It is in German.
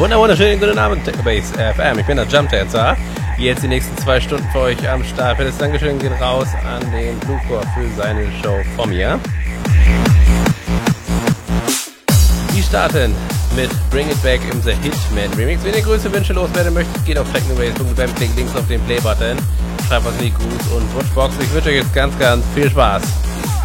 Wunderschönen guten Abend, Technobase FM. Ich bin der Jump Dancer. Jetzt die nächsten 2 Stunden für euch am Start. Fettes Dankeschön geht raus an den Bluecore für seine Show von mir. Die starten mit Bring It Back im The Hitman Remix. Wenn ihr größere Wünsche loswerden möchtet, geht auf technobase.fm, klickt links auf den Play-Button, schreibt was in die Gruß und Wunschbox. Ich wünsche euch jetzt ganz viel Spaß.